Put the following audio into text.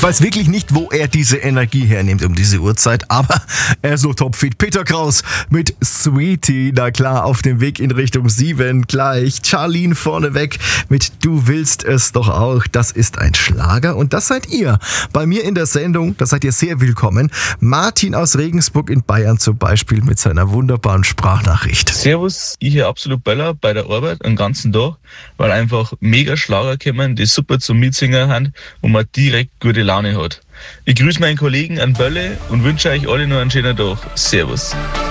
weiß wirklich nicht, wo er diese Energie hernimmt um diese Uhrzeit, aber er ist so topfit. Peter Kraus mit Sweetie, na klar, auf dem Weg in Richtung 7 gleich. Charlene vorneweg mit Du willst es doch auch. Das ist ein Schlager und das seid ihr. Bei mir in der Sendung, da seid ihr sehr willkommen. Martin aus Regensburg in Bayern zum Beispiel mit seiner wunderbaren Sprachnachricht. Servus, ich hier absolut Böller bei der Arbeit den ganzen Tag, weil einfach mega Schlager kommen, die super zum Mitsingen haben und man direkt gute Laune hat. Ich grüße meinen Kollegen an Bölle und wünsche euch alle noch einen schönen Tag. Servus.